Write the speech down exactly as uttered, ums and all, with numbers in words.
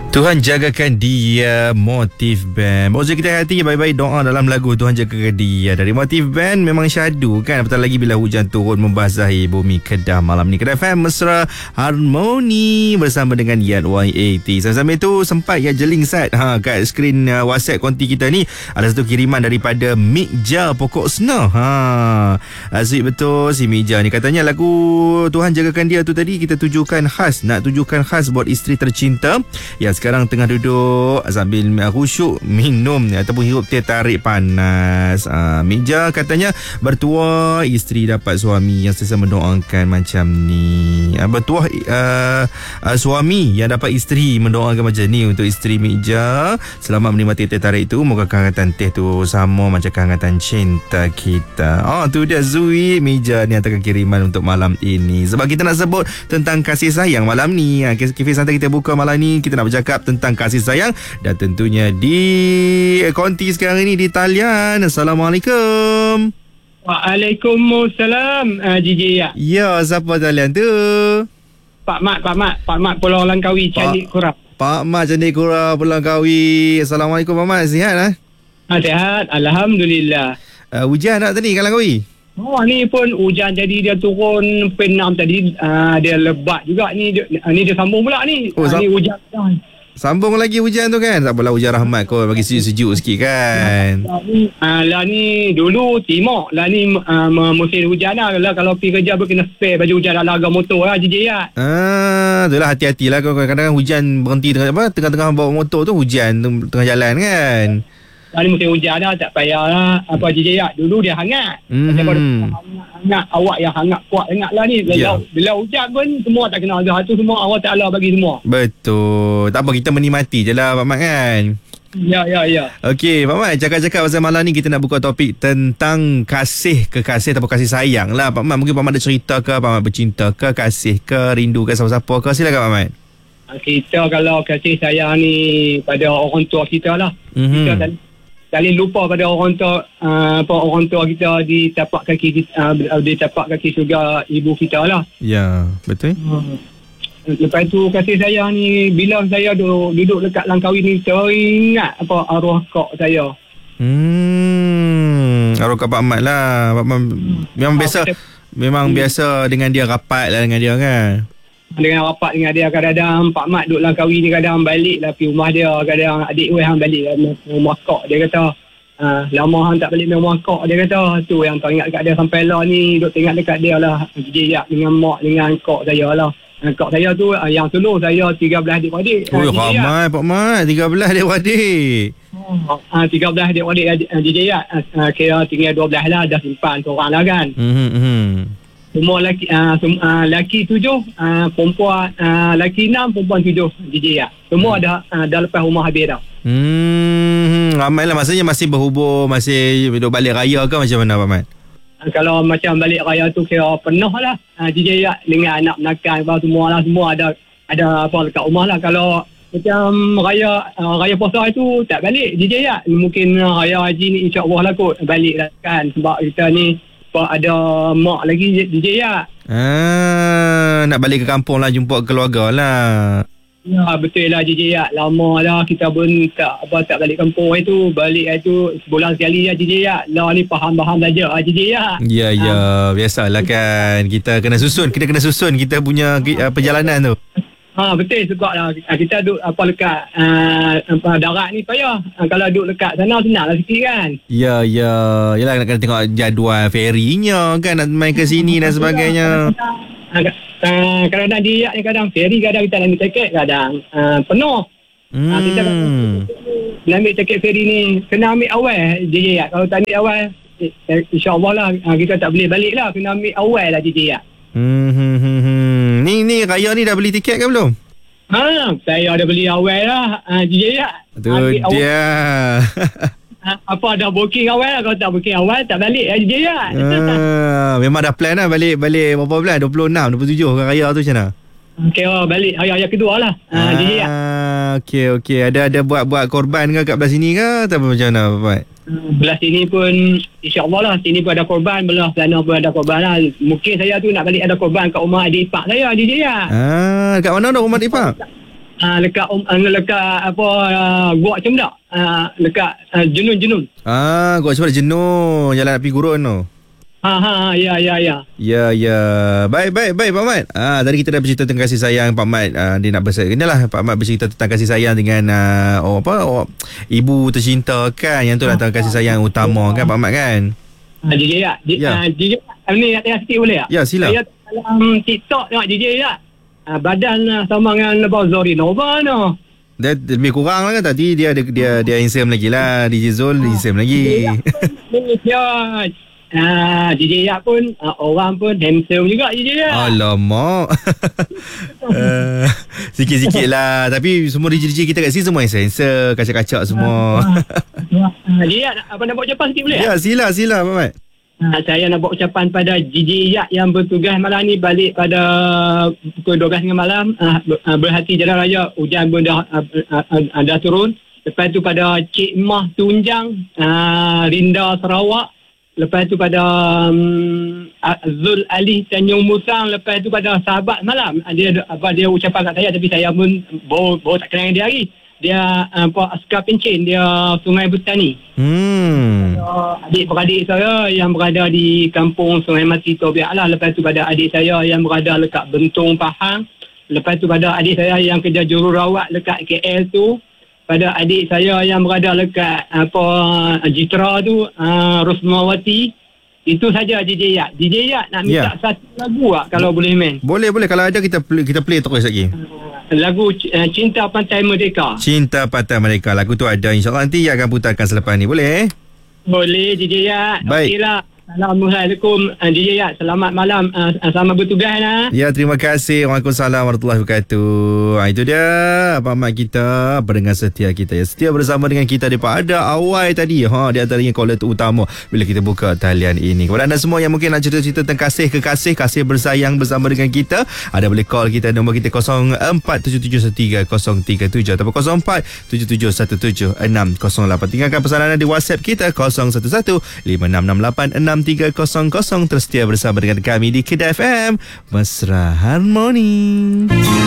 Tuhan jagakan dia, Motif Band. Bawa kita hati baik-baik doa dalam lagu Tuhan jagakan dia dari Motif Band. Memang syahdu kan, apatah lagi bila hujan turun membasahi bumi Kedah malam ni. Kedah F M mesra harmoni bersama dengan Yat Y eighty. Sambil tu sempat ya jeling sat ha, kat skrin uh, WhatsApp konti kita ni ada satu kiriman daripada Mikja Pokok Sena. Ha, asyik betul si Mikja ni, katanya lagu Tuhan jagakan dia tu tadi kita tujukan khas, nak tujukan khas buat isteri tercinta yang sekarang tengah duduk sambil khusyuk minum ataupun hirup teh tarik panas. uh, Mikja katanya bertuah isteri dapat suami yang sentiasa mendoakan macam ni. uh, Bertuah uh, uh, suami yang dapat isteri mendoakan macam ni untuk isteri Mikja. Selamat menikmati teh tarik tu, moga kehangatan teh tu sama macam kehangatan cinta kita. Oh tu dia Zui Mikja ni hantarkan kiriman untuk malam ini. Sebab kita nak sebut tentang kasih sayang malam ni. uh, Cafe Santai kita buka malam ni, kita nak bercakap tentang kasih sayang dan tentunya di konti sekarang ini di talian. Assalamualaikum. Waalaikumsalam. uh, J J ya. Ya, siapa talian tu? Pak Mat, Pak Mat, Pak Mat Pulau Langkawi, Candik Kurap. Pak Mat Candik Kurap, Pulau Langkawi. Assalamualaikum Pak Mat, sihat lah? Ha, sihat, alhamdulillah. Uh, hujan tak tadi kat Langkawi? Oh, ni pun hujan jadi dia turun penam tadi, uh, dia lebat juga ni. Dia, ni dia sambung pula ni. Oh, uh, ni hujan. Sambung lagi hujan tu kan. Tak apalah, hujan rahmat kot, bagi sejuk-sejuk sikit kan. Uh, lah ni dulu timur. Lah ni uh, musim hujan lah. lah. Kalau pergi kerja pun kena spare baju hujan dalam agak motor lah J J ya. Ah, itulah hati-hatilah. Kadang-kadang hujan berhenti tengah apa, tengah-tengah bawa motor tu hujan tengah jalan kan. Lah ni musim hujan dah, tak payahlah apa J J ya. Dulu dia hangat. Mm-hmm. Macam hangat, hangat, awak yang hangat kuat hangat lah ni. Bila, yeah. bila hujan pun semua tak kena agak tu, semua Allah Ta'ala bagi semua. Betul. Tak apa, kita menikmati je lah Pak Mat kan. Ya, ya, ya. Okey, Pak Mat, cakap-cakap pasal malam ni kita nak buka topik tentang kasih kekasih ataupun kasih sayang lah. Pak Mat, mungkin Pak Mat ada cerita ke, Pak Mat bercinta ke, kasih ke, rindu ke siapa-siapa ke? Silakan Pak Mat. Kita kalau kasih sayang ni pada orang tua kita lah. Mm-hmm. Kita tak Kali lupa pada orang tua, uh, apa orang tua kita di tapak kaki uh, di tapak kaki surga ibu kita lah. Ya, betul. Hmm. Lepas tu kasih sayang ni, bila saya duduk, duduk dekat Langkawi ni, teringat apa arwah kak saya. Hmm, arwah kak Pak Mat lah. Pak Mat hmm. memang oh, biasa, kita, memang hmm. biasa dengan dia, rapat lah dengan dia kan. Dengan rapat dengan dia, kadang-kadang Pak Mat duduk Langkawi ni, kadang balik lah pergi rumah dia, kadang adik weh hang balik lah rumah kak dia kata. Uh, lama hang tak balik rumah kak dia kata. Tu yang teringat dekat dia sampai lah ni, duduk teringat dekat dia lah. Jejak dengan mak dengan kak saya lah. Uh, kak saya tu uh, yang sulung saya tiga belas adik-adik. Oh, uh, ramai Pak Mat, tiga belas adik-adik. Uh, tiga belas adik-adik uh, jejak. Uh, kira tinggal dua belas lah, dah simpan seorang lah kan. Hmm. Semua laki uh, sem- uh, laki tujuh, uh, perempuan uh, laki enam, perempuan tujuh J J ya. Semua hmm. dah uh, dah lepas rumah habis dah. Hmm, ramai lah, maksudnya masih berhubung, masih duduk balik raya ke macam mana Pak Mat? Uh, kalau macam balik raya tu kira penuh lah uh, J J ya, dengan anak menakan apa semua lah, semua ada ada apa dekat rumah lah. Kalau macam raya uh, raya puasa itu tak balik J J ya. Mungkin uh, raya haji ni insya-Allah lah kot balik lah kan, sebab kita ni ada mak lagi D J ya. Ah, nak balik ke kampung lah, jumpa keluarga lah. Ya, betul lah J J ya. Lama dah kita pun tak apa tak balik kampung itu. Balik itu sebulan sekali ya J J ya. Lah ni faham-faham saja J J ya. Ya, ya, ha. Biasalah kan. Kita kena susun, kita kena susun kita punya uh, perjalanan tu. Ha, betul juga lah. Kita duduk apa dekat uh, apa darat ni payah. Uh, kalau duduk dekat sana senang lah sikit kan. Ya, ya. Yalah, nak kena tengok jadual ferinya kan, nak main ke sini dan sebagainya. Uh, kadang-kadang dia ni kadang feri, kadang kita ambil tiket, kadang uh, penuh. Hmm. Uh, kita nak ambil tiket feri ni kena ambil awal J J ya. Kalau tak ambil awal eh, insya-Allah lah uh, kita tak boleh balik lah. Kena ambil awal lah J J ya. Hmm, hmm, hmm, hmm. Ni ni raya ni dah beli tiket ke belum? Ha, saya dah beli awal lah uh, J J ya. Tu dia. Ha, apa dah booking awal lah. Kalau tak booking awal tak balik J J ya. Ah, memang dah plan lah balik balik berapa bulan? dua puluh enam, dua puluh tujuh kan raya tu macam mana? Okey, oh, balik hari-hari kedua lah uh, J J ya. Okey, okey. Ada ada buat-buat korban ke kat belah sini ke? Atau macam mana Pak? Belah sini pun insya-Allah lah, sini pun ada korban, belah sana pun ada korban lah. Mungkin saya tu nak balik ada korban kat rumah adik ipar saya J J ya. Ah, kat mana dah rumah adik ipar? uh, dekat um, uh, dekat apa uh, Gua Cemdak. Uh, dekat uh, Junun-Junun. Ah, Gua Cemdak jenuh. Jalan nak pergi Gurun tu. Ha ha ya ya ya. Ya ya. Baik baik baik Pak Mat. Ah tadi kita dah bercerita tentang kasih sayang Pak Mat. Ah, dia nak besar. Inilah Pak Mat bercerita tentang kasih sayang dengan uh, oh apa oh, ibu tercinta kan. Yang tu lah tentang kasih sayang utama kan Pak Mat kan. Ha J J ya. J J Ya. uh, J J ni nak tengok sikit boleh tak? Ya sila. Saya dalam TikTok tengok J J ya. Uh, badan uh, sama dengan Abang Zori Nova no. Dia lebih kurang lah kan tadi dia dia dia, dia handsome lagi lah. D J Zul handsome lagi. Ni dia. Ah, J J Yak pun uh, orang pun handsome juga J J Yak. Alamak. uh, sikit-sikit lah. Tapi semua D J D J kita kat sini semua handsome, kacak-kacak semua. J J Yak apa nak buat ucapan sikit boleh? Ya sila sila Pak Mat. Ha, saya nak buat ucapan pada J J Yak yang bertugas malam ni balik pada pukul dua belas tengah malam. Uh, berhati jalan raya, hujan pun dah, uh, uh, uh, dah turun. Lepas tu pada Cik Mah Tunjang, uh, Rinda Sarawak. Lepas tu pada um, Zul Ali Tanjung Musang. Lepas tu pada sahabat malam. Dia apa dia ucapan kat saya tapi saya pun baru, baru tak kenal dia lagi. Dia apa askar pencen dia Sungai Butani. Hmm. Adik-beradik saya yang berada di kampung Sungai Mati Tobiak lah. Lepas tu pada adik saya yang berada dekat Bentong Pahang. Lepas tu pada adik saya yang kerja jururawat dekat K L tu. Pada adik saya yang berada dekat apa Jitra tu, uh, Rosmawati. Itu saja J J Yak. J J Yak nak minta yeah. satu lagu tak kalau boleh main? Boleh boleh kalau ada kita play, kita play terus lagi. Uh, lagu uh, Cinta Pantai Merdeka. Cinta Pantai Merdeka. Lagu tu ada insya-Allah nanti yang akan putarkan selepas ni. Boleh? Boleh J J Yak. Baik. Okeylah. Assalamualaikum uh, J J Yak. Selamat malam. Uh, selamat bertugas lah. Ya, terima kasih. Waalaikumsalam warahmatullahi wabarakatuh. Ha, itu dia Pak Mat kita, pendengar setia kita ya. Setia bersama dengan kita daripada awal tadi. Ha, di antaranya caller utama bila kita buka talian ini. Kepada anda semua yang mungkin nak cerita-cerita tentang kasih kekasih, kasih bersayang bersama dengan kita, ada boleh call kita nombor kita kosong empat tujuh tujuh satu tiga kosong tiga tujuh atau kosong empat tujuh tujuh satu tujuh enam kosong lapan. Tinggalkan pesanan anda di WhatsApp kita kosong satu satu lima enam enam lapan enam tiga kosong kosong. Terus setia bersama dengan kami di Kedah F M Mesra Harmoni.